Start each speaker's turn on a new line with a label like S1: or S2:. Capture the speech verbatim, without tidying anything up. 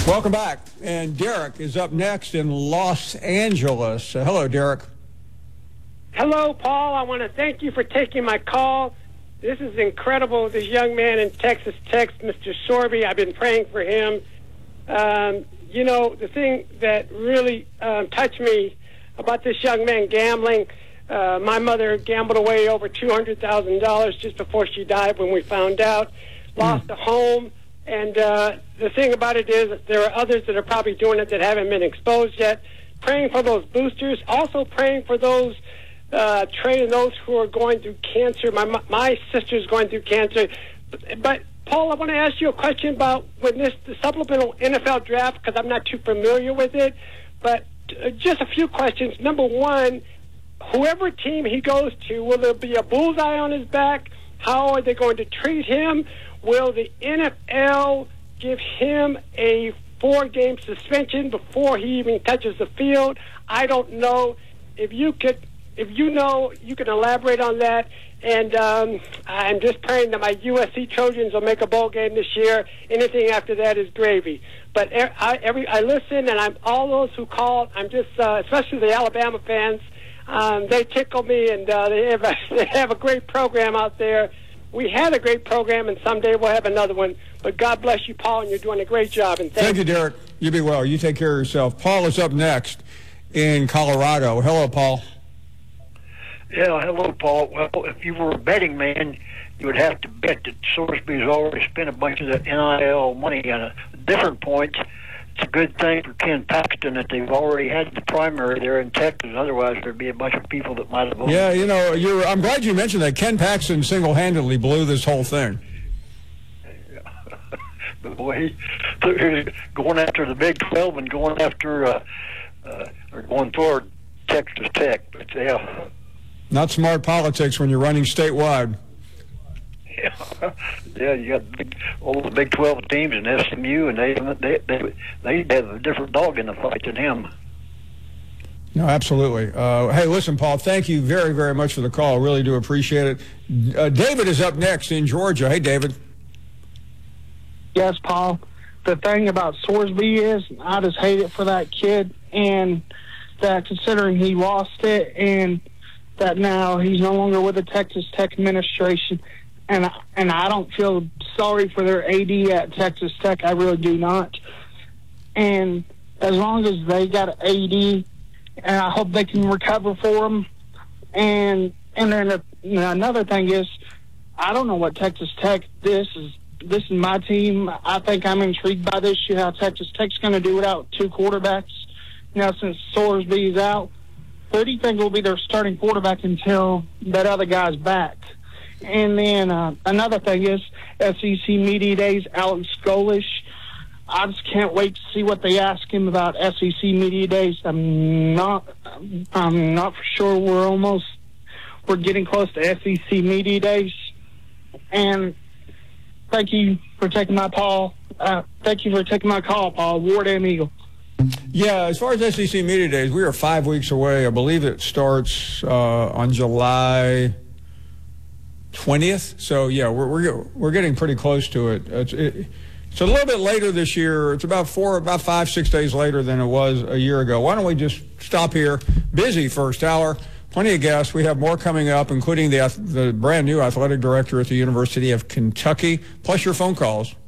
S1: Welcome back. And Derek is up next in Los Angeles. Uh, hello, Derek.
S2: Hello, Paul. I want to thank you for taking my call. This is incredible. This young man in Texas Tech, Mister Sorby, I've been praying for him. Um, you know, the thing that really um, touched me about this young man gambling, uh, my mother gambled away over two hundred thousand dollars just before she died when we found out, lost mm. a home. And uh, the thing about it is there are others that are probably doing it that haven't been exposed yet. Praying for those boosters. Also praying for those uh, training those who are going through cancer. My my sister's going through cancer. But, but Paul, I want to ask you a question about when this the supplemental N F L draft, because I'm not too familiar with it. But uh, just a few questions. Number one, whoever team he goes to, will there be a bullseye on his back? How are they going to treat him? Will the N F L give him a four-game suspension before he even touches the field? I don't know. If you could, if you know, you can elaborate on that. And um, I'm just praying that my U S C Trojans will make a bowl game this year. Anything after that is gravy. But I, every I listen, and I'm all those who call. I'm just, uh, especially the Alabama fans. Um, they tickle me, and uh, they have a, they have a great program out there. We had a great program, and someday we'll have another one. But God bless you, Paul, and you're doing a great job. And thank,
S1: thank you, Derek. You be well. You take care of yourself. Paul is up next in Colorado. Hello, Paul.
S3: Yeah, hello, Paul. Well, if you were a betting man, you would have to bet that Sorsby's already spent a bunch of the N I L money on a different point. It's a good thing for Ken Paxton that they've already had the primary there in Texas. Otherwise, there'd be a bunch of people that might have voted.
S1: Yeah, you know, you're, I'm glad you mentioned that. Ken Paxton single-handedly blew this whole thing.
S3: But boy, he's going after the Big twelve and going after, uh, uh, or going toward Texas Tech. But yeah,
S1: not smart politics when you're running statewide.
S3: Yeah, yeah, you got big, all the Big twelve teams in S M U, and they they they they have a different dog in the fight than him.
S1: No, absolutely. Uh, hey, listen, Paul, thank you very, very much for the call. I really do appreciate it. Uh, David is up next in Georgia. Hey, David.
S4: Yes, Paul. The thing about Sorsby is I just hate it for that kid, and that considering he lost it, and that now he's no longer with the Texas Tech administration. And and I don't feel sorry for their A D at Texas Tech. I really do not. And as long as they got an A D, and I hope they can recover for them. And and then uh, you know, another thing is, I don't know what Texas Tech. This is this is my team. I think I'm intrigued by this year how Texas Tech's going to do without two quarterbacks. Now since Sorsby's out, who do you think will be their starting quarterback until that other guy's back? And then uh, another thing is S E C Media Days, Alex Golesh. I just can't wait to see what they ask him about S E C Media Days. I'm not, I'm not for sure. We're almost, we're getting close to S E C Media Days. And thank you for taking my call. Uh, thank you for taking my call, Paul. Ward M. Eagle.
S1: Yeah, as far as S E C Media Days, we are five weeks away. I believe it starts uh, on July twentieth. So yeah, we're we're we're getting pretty close to it. It's it, it's a little bit later this year. It's about four, about five, six days later than it was a year ago. Why don't we just stop here? Busy first hour. Plenty of guests. We have more coming up, including the the brand new athletic director at the University of Kentucky, plus your phone calls.